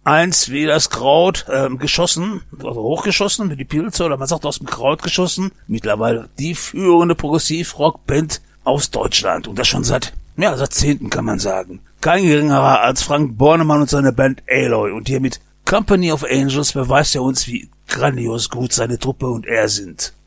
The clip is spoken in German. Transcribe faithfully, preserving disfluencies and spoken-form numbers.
Einst wie das Kraut ähm, geschossen, also hochgeschossen, wie die Pilze, oder man sagt aus dem Kraut geschossen. Mittlerweile die führende Progressiv-Rock-Band aus Deutschland. Und das schon seit, ja, Jahrzehnten kann man sagen. Kein geringerer als Frank Bornemann und seine Band Aloy. Und hier mit Company of Angels beweist er uns, wie grandios gut seine Truppe und er sind.